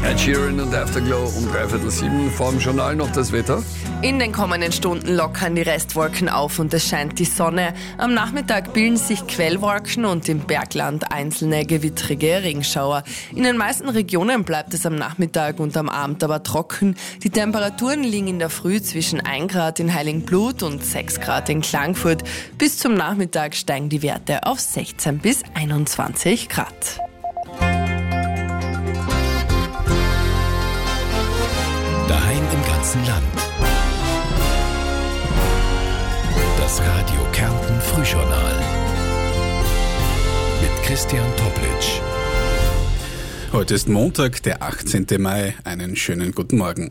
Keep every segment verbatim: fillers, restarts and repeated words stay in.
Ed Sheeran und Afterglow um dreiviertel sieben. Vor dem Journal noch das Wetter. In den kommenden Stunden lockern die Restwolken auf und es scheint die Sonne. Am Nachmittag bilden sich Quellwolken und im Bergland einzelne gewittrige Regenschauer. In den meisten Regionen bleibt es am Nachmittag und am Abend aber trocken. Die Temperaturen liegen in der Früh zwischen ein Grad in Heiligenblut und sechs Grad in Klagenfurt. Bis zum Nachmittag steigen die Werte auf sechzehn bis einundzwanzig Grad. Daheim im ganzen Land. Das Radio Kärnten Frühjournal mit Christian Toplitsch. Heute ist Montag, der achtzehnten Mai. Einen schönen guten Morgen.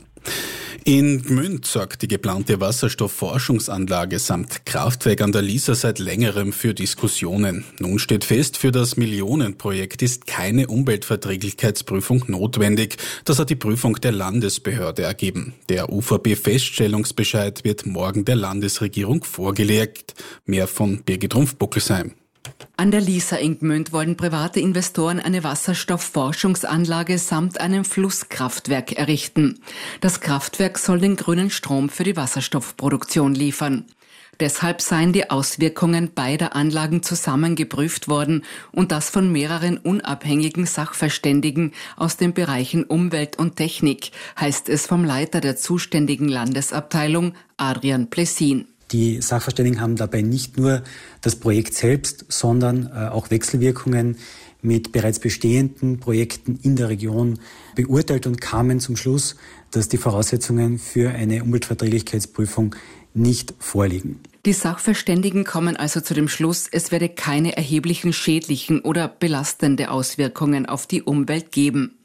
In Gmünd sorgt die geplante Wasserstoffforschungsanlage samt Kraftwerk an der Lisa seit längerem für Diskussionen. Nun steht fest, für das Millionenprojekt ist keine Umweltverträglichkeitsprüfung notwendig. Das hat die Prüfung der Landesbehörde ergeben. Der U V B-Feststellungsbescheid wird morgen der Landesregierung vorgelegt. Mehr von Birgit Rumpf-Buckelsheim. An der Lisa in Gmünd wollen private Investoren eine Wasserstoffforschungsanlage samt einem Flusskraftwerk errichten. Das Kraftwerk soll den grünen Strom für die Wasserstoffproduktion liefern. Deshalb seien die Auswirkungen beider Anlagen zusammen geprüft worden und das von mehreren unabhängigen Sachverständigen aus den Bereichen Umwelt und Technik, heißt es vom Leiter der zuständigen Landesabteilung, Adrian Plessin. Die Sachverständigen haben dabei nicht nur das Projekt selbst, sondern auch Wechselwirkungen mit bereits bestehenden Projekten in der Region beurteilt und kamen zum Schluss, dass die Voraussetzungen für eine Umweltverträglichkeitsprüfung nicht vorliegen. Die Sachverständigen kommen also zu dem Schluss, es werde keine erheblichen schädlichen oder belastende Auswirkungen auf die Umwelt geben.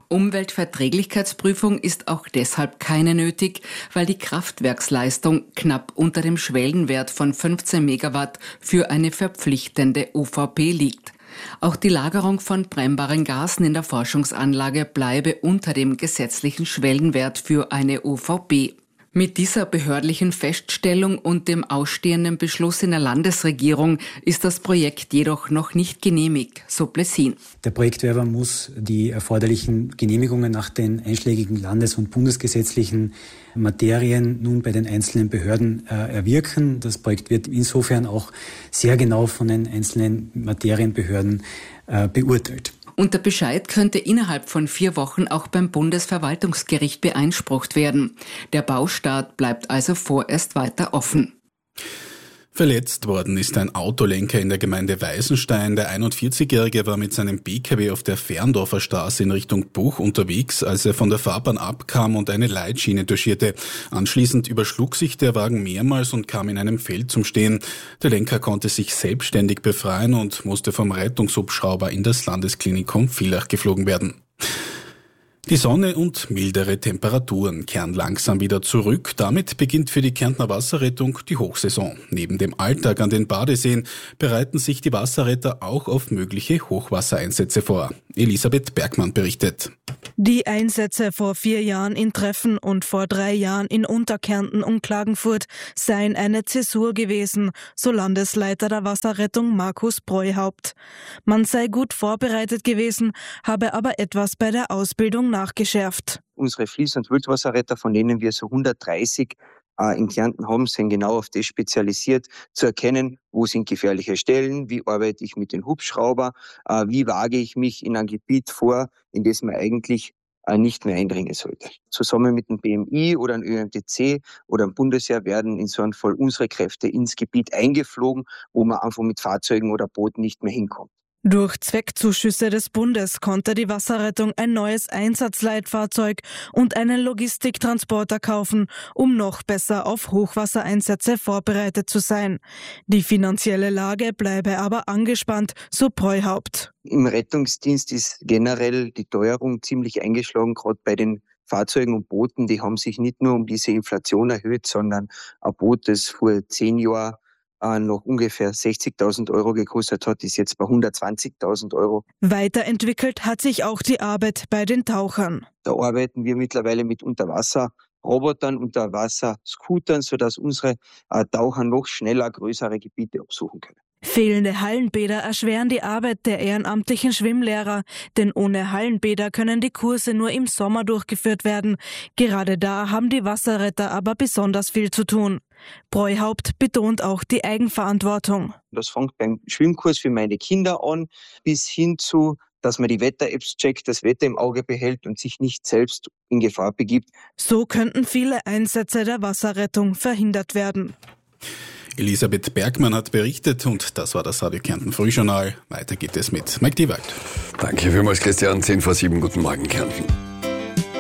Umweltverträglichkeitsprüfung ist auch deshalb keine nötig, weil die Kraftwerksleistung knapp unter dem Schwellenwert von fünfzehn Megawatt für eine verpflichtende U V P liegt. Auch die Lagerung von brennbaren Gasen in der Forschungsanlage bleibe unter dem gesetzlichen Schwellenwert für eine U V P. Mit dieser behördlichen Feststellung und dem ausstehenden Beschluss in der Landesregierung ist das Projekt jedoch noch nicht genehmigt, so Plessin. Der Projektwerber muss die erforderlichen Genehmigungen nach den einschlägigen landes- und bundesgesetzlichen Materien nun bei den einzelnen Behörden äh, erwirken. Das Projekt wird insofern auch sehr genau von den einzelnen Materienbehörden äh, beurteilt. Und der Bescheid könnte innerhalb von vier Wochen auch beim Bundesverwaltungsgericht beansprucht werden. Der Baustart bleibt also vorerst weiter offen. Verletzt worden ist ein Autolenker in der Gemeinde Weißenstein. Der einundvierzigjährige war mit seinem B K W auf der Ferndorfer Straße in Richtung Buch unterwegs, als er von der Fahrbahn abkam und eine Leitschiene touchierte. Anschließend überschlug sich der Wagen mehrmals und kam in einem Feld zum Stehen. Der Lenker konnte sich selbstständig befreien und musste vom Rettungshubschrauber in das Landesklinikum Villach geflogen werden. Die Sonne und mildere Temperaturen kehren langsam wieder zurück. Damit beginnt für die Kärntner Wasserrettung die Hochsaison. Neben dem Alltag an den Badeseen bereiten sich die Wasserretter auch auf mögliche Hochwassereinsätze vor. Elisabeth Bergmann berichtet. Die Einsätze vor vier Jahren in Treffen und vor drei Jahren in Unterkärnten und Klagenfurt seien eine Zäsur gewesen, so Landesleiter der Wasserrettung Markus Breuhaupt. Man sei gut vorbereitet gewesen, habe aber etwas bei der Ausbildung nachgeschärft. Unsere Fließ- und Wildwasserretter, von denen wir so hundertdreißig äh, in Kärnten haben, sind genau auf das spezialisiert, zu erkennen, wo sind gefährliche Stellen, wie arbeite ich mit den Hubschrauber, äh, wie wage ich mich in ein Gebiet vor, in das man eigentlich äh, nicht mehr eindringen sollte. Zusammen mit dem B M I oder dem Ö M T C oder dem Bundesheer werden in so einem Fall unsere Kräfte ins Gebiet eingeflogen, wo man einfach mit Fahrzeugen oder Booten nicht mehr hinkommt. Durch Zweckzuschüsse des Bundes konnte die Wasserrettung ein neues Einsatzleitfahrzeug und einen Logistiktransporter kaufen, um noch besser auf Hochwassereinsätze vorbereitet zu sein. Die finanzielle Lage bleibe aber angespannt, so Breuhaupt. Im Rettungsdienst ist generell die Teuerung ziemlich eingeschlagen, gerade bei den Fahrzeugen und Booten. Die haben sich nicht nur um diese Inflation erhöht, sondern ein Boot, das vor zehn Jahren noch ungefähr sechzigtausend Euro gekostet hat, ist jetzt bei hundertzwanzigtausend Euro. Weiterentwickelt hat sich auch die Arbeit bei den Tauchern. Da arbeiten wir mittlerweile mit Unterwasserrobotern, Unterwasserscootern, sodass unsere äh, Taucher noch schneller größere Gebiete absuchen können. Fehlende Hallenbäder erschweren die Arbeit der ehrenamtlichen Schwimmlehrer, denn ohne Hallenbäder können die Kurse nur im Sommer durchgeführt werden. Gerade da haben die Wasserretter aber besonders viel zu tun. Breuhaupt betont auch die Eigenverantwortung. Das fängt beim Schwimmkurs für meine Kinder an, bis hin zu, dass man die Wetter-Apps checkt, das Wetter im Auge behält und sich nicht selbst in Gefahr begibt. So könnten viele Einsätze der Wasserrettung verhindert werden. Elisabeth Bergmann hat berichtet und das war das Radio Kärnten Frühjournal. Weiter geht es mit Mike Diewald. Danke vielmals, Christian. zehn vor sieben. Guten Morgen, Kärnten.